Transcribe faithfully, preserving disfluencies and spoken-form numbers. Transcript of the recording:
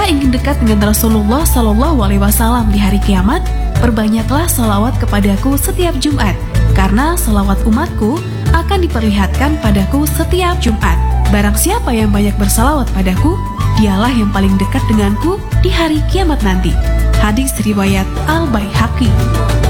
ingin dekat dengan Rasulullah Shallallahu Alaihi Wasallam di hari kiamat, perbanyaklah salawat kepadaku setiap Jumat, karena salawat umatku akan diperlihatkan padaku setiap Jumat. Barang siapa yang banyak bersalawat padaku, dialah yang paling dekat denganku di hari kiamat nanti. Hadis riwayat Al-Baihaqi.